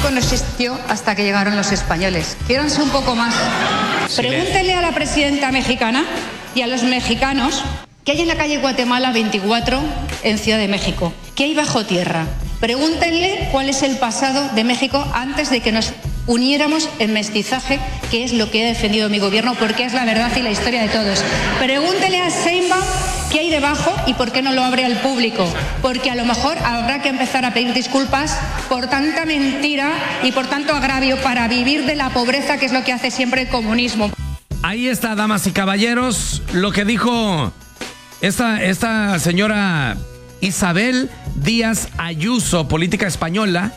México no existió hasta que llegaron los españoles. Quiéranse un poco más. Pregúntele a la presidenta mexicana y a los mexicanos qué hay en la calle Guatemala 24 en Ciudad de México. ¿Qué hay bajo tierra? Pregúntenle cuál es el pasado de México antes de que nos uniéramos en mestizaje, que es lo que ha defendido mi gobierno, porque es la verdad y la historia de todos. Pregúntele a Sheinbaum qué hay debajo y por qué no lo abre al público, porque a lo mejor habrá que empezar a pedir disculpas por tanta mentira y por tanto agravio para vivir de la pobreza, que es lo que hace siempre el comunismo. Ahí está, damas y caballeros, lo que dijo esta señora Isabel Díaz Ayuso, política española,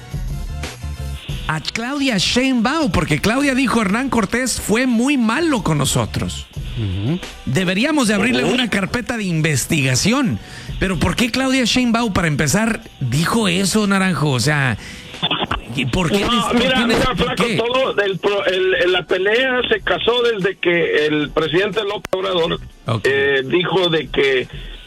a Claudia Sheinbaum, porque Claudia dijo: Hernán Cortés fue muy malo con nosotros. Deberíamos de abrirle una carpeta de investigación. Pero ¿por qué Claudia Sheinbaum, para empezar, dijo eso, Naranjo? O sea, ¿por qué? No, mira, flaco, todo la pelea se casó desde que el presidente López Obrador dijo de que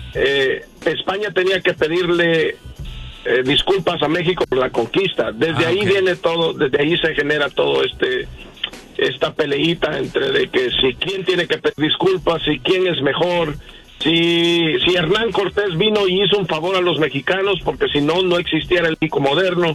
España tenía que pedirle disculpas a México por la conquista. Desde ahí viene todo, desde ahí se genera todo esta peleita entre de que si quién tiene que pedir disculpas, si quién es mejor, si Hernán Cortés vino y hizo un favor a los mexicanos, porque si no, no existiera el México moderno,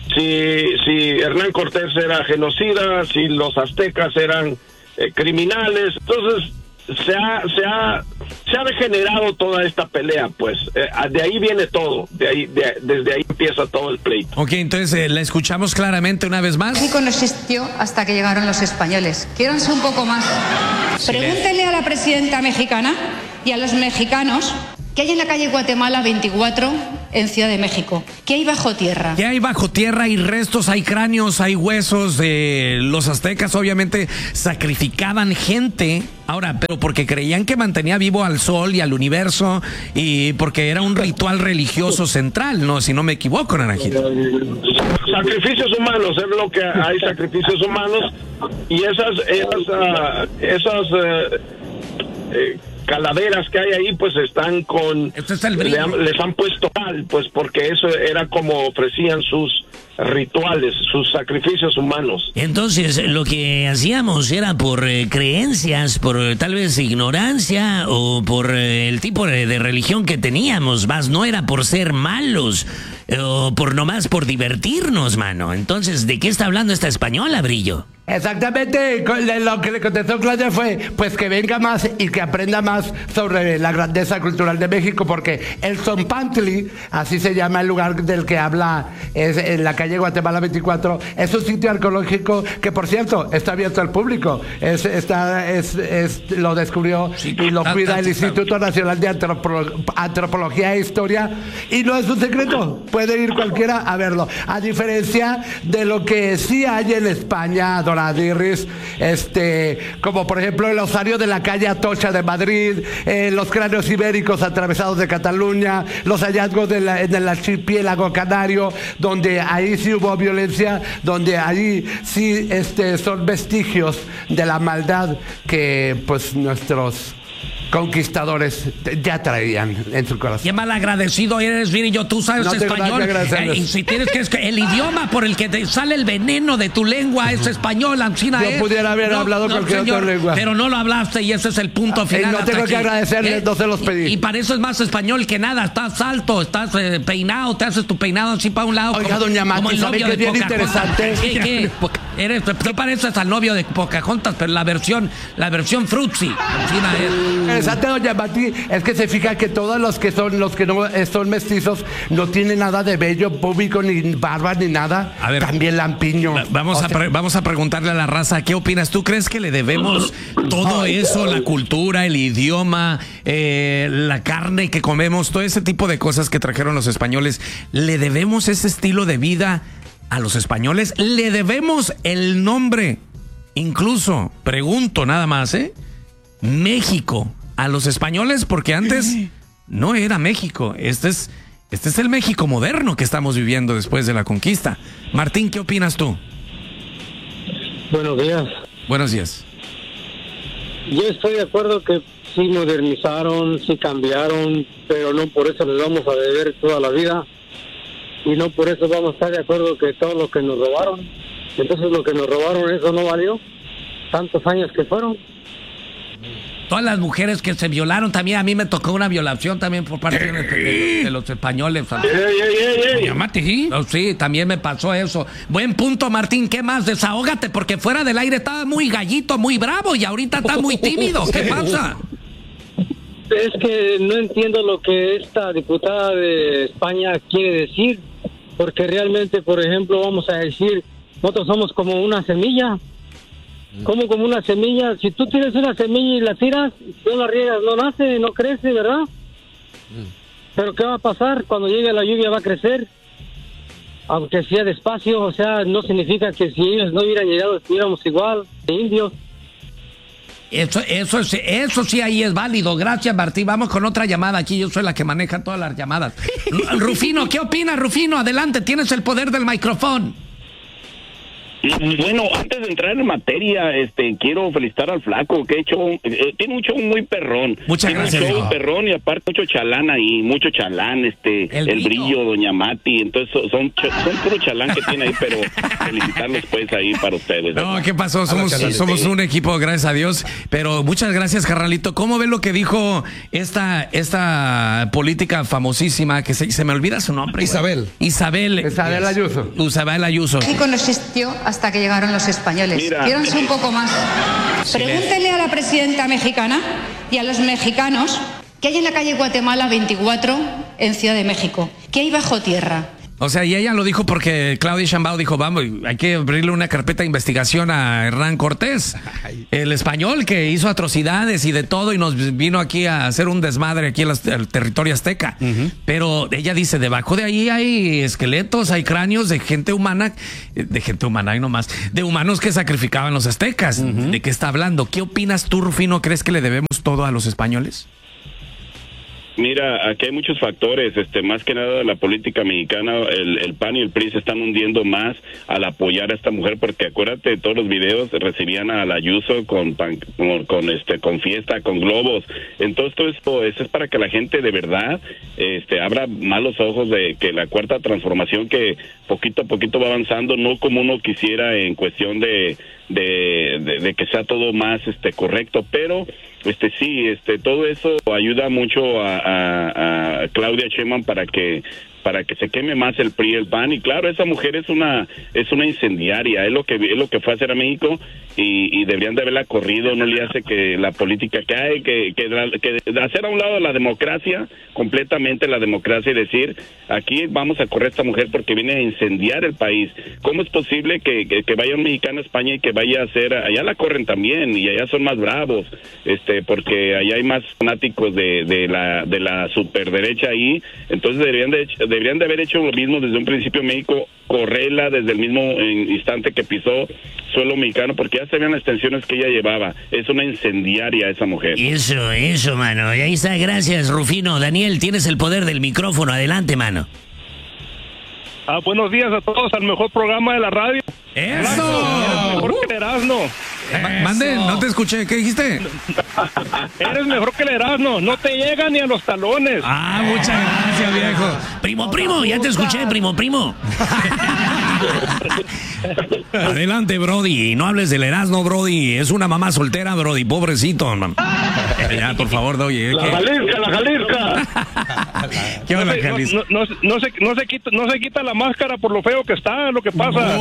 si Hernán Cortés era genocida, si los aztecas eran criminales. Entonces se ha degenerado toda esta pelea, pues de ahí viene todo, desde ahí empieza todo el pleito. Ok, entonces la escuchamos claramente una vez más. México no existió hasta que llegaron los españoles. Quiéranse un poco más. Pregúntenle a la presidenta mexicana y a los mexicanos qué hay en la calle Guatemala 24 en Ciudad de México. ¿Qué hay bajo tierra? ¿Qué hay bajo tierra? Hay restos, hay cráneos, hay huesos. Los aztecas obviamente sacrificaban gente. Ahora, pero porque creían que mantenía vivo al sol y al universo, y porque era un ritual religioso central, ¿no? Si no me equivoco, Naranjito. Sacrificios humanos, es lo que hay, sacrificios humanos, y esas calaveras que hay ahí, pues están con... Este es el brillo. Les han puesto mal, pues porque eso era como ofrecían sus rituales, sus sacrificios humanos. Entonces, lo que hacíamos era por creencias, por tal vez ignorancia, o por el tipo de religión que teníamos, más no era por ser malos, o por nomás por divertirnos, mano. Entonces, ¿de qué está hablando esta española, Brillo? Exactamente, lo que le contestó Claudia fue pues que venga más y que aprenda más sobre la grandeza cultural de México, porque el Zompantli, así se llama el lugar del que habla, es en la calle Guatemala 24, es un sitio arqueológico que, por cierto, está abierto al público, lo descubrió y lo cuida el Instituto Nacional de Antropología e Historia, y no es un secreto, puede ir cualquiera a verlo, a diferencia de lo que sí hay en España, Doradirris, como por ejemplo el osario de la calle Atocha de Madrid, los cráneos ibéricos atravesados de Cataluña, los hallazgos en el archipiélago canario, donde ahí sí hubo violencia, donde ahí sí son vestigios de la maldad que pues nuestros conquistadores ya traían en su corazón. Qué mal agradecido eres, Virillo. Tú sabes no español. Y si tienes que el idioma por el que te sale el veneno de tu lengua es español, Ancina. Yo pudiera haber hablado cualquier otra lengua. Pero no lo hablaste y ese es el punto final. No tengo que agradecerles, no se los pedí. Y para eso es más español que nada. Estás alto, estás peinado, te haces tu peinado así para un lado. Oiga, doña Mati, ¿sabe que es bien interesante? ¿Qué? Tú pareces al novio de Pocahontas, pero la versión frutzi. Ancina es. Interesante, doña Mati, es que se fija que todos los que no son mestizos no tienen nada de vello público, ni barba, ni nada. A ver, también lampiño. Vamos a preguntarle a la raza, ¿qué opinas? ¿Tú crees que le debemos todo eso, la cultura, el idioma, la carne que comemos, todo ese tipo de cosas que trajeron los españoles? ¿Le debemos ese estilo de vida a los españoles? ¿Le debemos el nombre? Incluso, pregunto nada más, México a los españoles, porque antes no era México. Este es el México moderno que estamos viviendo después de la conquista. Martín, ¿qué opinas tú? Buenos días. Buenos días. Yo estoy de acuerdo que sí modernizaron, sí cambiaron, pero no por eso les vamos a deber toda la vida. y no por eso vamos a estar de acuerdo que todo lo que nos robaron. Entonces lo que nos robaron, eso no valió. Tantos años que fueron. Todas las mujeres que se violaron también, a mí me tocó una violación también por parte de los españoles. Llámate, ¿sí? No, sí, también me pasó eso. Buen punto, Martín, ¿qué más? Desahógate, porque fuera del aire estaba muy gallito, muy bravo, y ahorita está muy tímido. ¿Qué pasa? Es que no entiendo lo que esta diputada de España quiere decir, porque realmente, por ejemplo, vamos a decir, nosotros somos como una semilla. Como una semilla, si tú tienes una semilla y la tiras, no la riegas, no nace, no crece, ¿verdad? Pero ¿qué va a pasar? Cuando llegue la lluvia va a crecer, aunque sea despacio, o sea, no significa que si ellos no hubieran llegado estuviéramos igual, de indios. Eso sí ahí es válido. Gracias, Martín. Vamos con otra llamada aquí. Yo soy la que maneja todas las llamadas. Rufino, ¿qué opinas, Rufino? Adelante, tienes el poder del micrófono. Bueno, antes de entrar en materia, quiero felicitar al flaco, que tiene un show muy perrón. Muchas gracias. Tiene un show perrón y aparte mucho chalán ahí, mucho chalán, el brillo, Doña Mati, entonces son puro chalán que tiene ahí, pero felicitarlos pues ahí para ustedes. No, ¿qué pasó? Somos un equipo, gracias a Dios, pero muchas gracias, carnalito. ¿Cómo ves lo que dijo esta política famosísima, que se me olvida su nombre? Isabel Ayuso. Isabel Ayuso. México no existió hasta que llegaron los españoles. Quiéranse un poco más. Pregúntele a la presidenta mexicana y a los mexicanos qué hay en la calle Guatemala 24 en Ciudad de México. ¿Qué hay bajo tierra? O sea, y ella lo dijo porque Claudia Sheinbaum dijo, vamos, hay que abrirle una carpeta de investigación a Hernán Cortés, el español que hizo atrocidades y de todo y nos vino aquí a hacer un desmadre aquí en el territorio azteca. Pero ella dice, debajo de ahí hay esqueletos, hay cráneos de gente humana, hay nomás, de humanos que sacrificaban los aztecas. ¿De qué está hablando? ¿Qué opinas tú, Rufino? ¿Crees que le debemos todo a los españoles? Mira, aquí hay muchos factores, más que nada la política mexicana, el PAN y el PRI se están hundiendo más al apoyar a esta mujer, porque acuérdate, todos los videos recibían a la Ayuso con fiesta, con globos. Entonces todo eso es para que la gente de verdad abra más los ojos de que la cuarta transformación, que poquito a poquito va avanzando, no como uno quisiera en cuestión de que sea todo más correcto, pero sí, todo eso ayuda mucho a Claudia Sheinbaum para que se queme más el PRI y el PAN. Y claro, esa mujer es una incendiaria, es lo que fue a hacer a México, y deberían de haberla corrido. No le hace que la política que hay, que hacer a un lado la democracia, completamente la democracia, y decir, aquí vamos a correr a esta mujer porque viene a incendiar el país. ¿Cómo es posible que vaya un mexicano a España y que vaya a hacer, allá la corren también, y allá son más bravos, porque allá hay más fanáticos de la superderecha ahí? Entonces deberían de haber hecho lo mismo desde un principio en México, correrla desde el mismo instante que pisó suelo mexicano, porque ya se veían las tensiones que ella llevaba. Es una incendiaria esa mujer. Eso, mano. Y ahí está, gracias, Rufino. Daniel, tienes el poder del micrófono. Adelante, mano. Buenos días a todos, al mejor programa de la radio. ¡Eso! Mejor que el Erasmo. Mande, no te escuché, ¿qué dijiste? Eres mejor que el Erasmo, no te llega ni a los talones. Muchas gracias, viejo. Primo, ya te escuché, primo. Adelante, Brody, no hables del Erasmo, Brody, es una mamá soltera, Brody, pobrecito. Ya, por favor, oye. La Jalisca. ¿Qué onda, Jalisca? No se quita la máscara por lo feo que está, lo que pasa.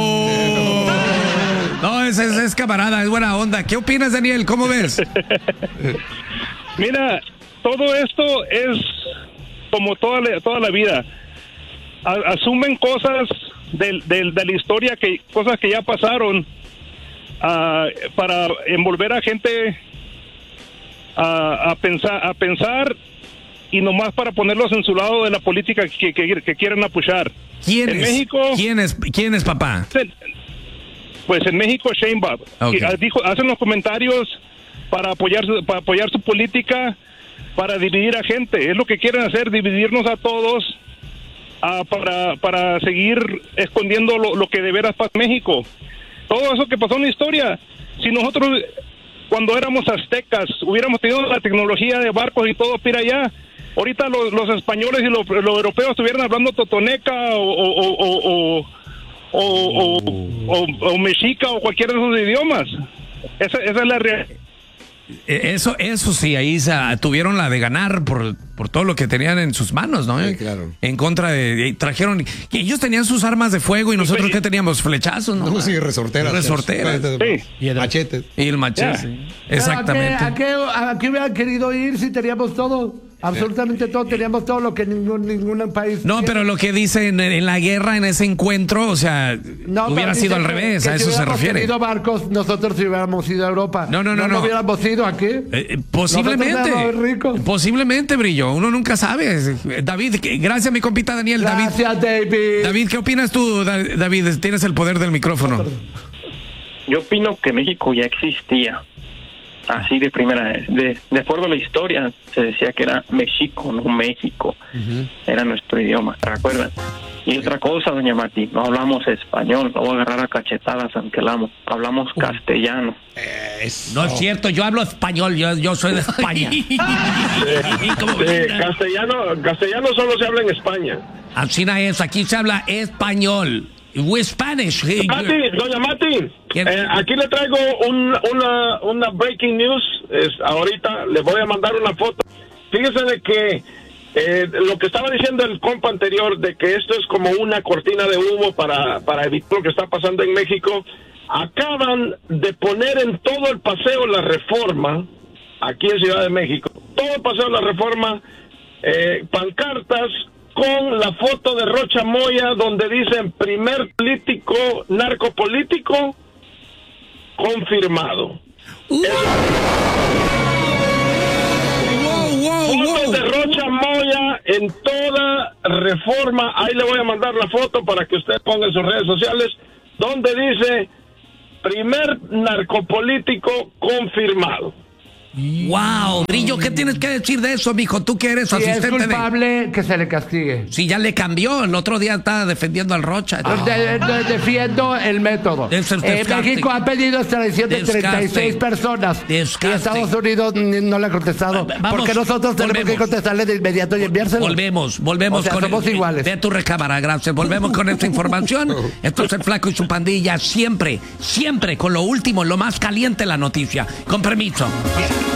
No, es camarada, es buena onda. ¿Qué opinas, Daniel? ¿Cómo ves? Mira, todo esto es como toda la vida. Asumen cosas de la historia, cosas que ya pasaron, para envolver a gente a pensar y nomás para ponerlos en su lado de la política que quieren apuchar. ¿Quién en es? México, ¿Quién es, papá? Pues en México, Sheinbaum. Okay. Hacen los comentarios para apoyar su política, para dividir a gente. Es lo que quieren hacer, dividirnos a todos, para seguir escondiendo lo que de veras pasa en México. Todo eso que pasó en la historia. Si nosotros, cuando éramos aztecas, hubiéramos tenido la tecnología de barcos y todo para allá, ahorita los españoles y los europeos estuvieran hablando totoneca o mexica o cualquiera de esos idiomas. Esa es la realidad. Eso sí, ahí tuvieron la de ganar por todo lo que tenían en sus manos, ¿no? Sí, claro. En contra trajeron, y ellos tenían sus armas de fuego y nosotros que teníamos flechazos, ¿no? No, sí, resorteras. Sí. Y el machete. Y el machete, sí. Exactamente. ¿A qué hubieran querido ir si teníamos todo? Absolutamente todo, teníamos todo lo que ningún país No, tiene. pero lo que dicen en la guerra, en ese encuentro, o sea, hubiera sido al revés, a eso se refiere. Si hubiéramos tenido barcos, nosotros hubiéramos ido a Europa. No. ¿No hubiéramos ido aquí? Posiblemente, Brillo, uno nunca sabe. David, gracias mi compita Daniel. Gracias, David. David, ¿qué opinas tú, David? Tienes el poder del micrófono. Yo opino que México ya existía. Así de primera vez. De acuerdo a la historia, se decía que era México, no México. Era nuestro idioma, ¿te acuerdas? Y otra cosa, doña Mati, no hablamos español, no voy a agarrar a cachetadas aunque hablamos castellano. No es cierto, yo hablo español, yo soy de España. Castellano solo se habla en España. Así no es, aquí se habla español. We Spanish. Doña Mati, aquí le traigo una breaking news. Ahorita le voy a mandar una foto. Fíjese de que lo que estaba diciendo el compa anterior, de que esto es como una cortina de humo para evitar lo que está pasando en México. Acaban de poner en todo el Paseo La Reforma, aquí en Ciudad de México, todo el Paseo La Reforma, pancartas con la foto de Rocha Moya, donde dicen primer político narcopolítico confirmado. Fotos de Rocha Moya en toda Reforma. Ahí le voy a mandar la foto para que usted ponga en sus redes sociales, donde dice primer narcopolítico confirmado. Wow, Brillo, ¿qué tienes que decir de eso, mijo? Tú que eres asistente es culpable, que se le castigue. Sí, ya le cambió. El otro día estaba defendiendo al Rocha. Defiendo el método. México ha pedido extradición de 36 personas. Y Estados Unidos no le ha contestado. Porque nosotros tenemos que contestarle de inmediato y enviárselo. Volvemos o sea, somos iguales. Ve a tu recámara, gracias. Volvemos con esta información. Esto es El Flaco y su pandilla. Siempre con lo último, lo más caliente la noticia. Con permiso.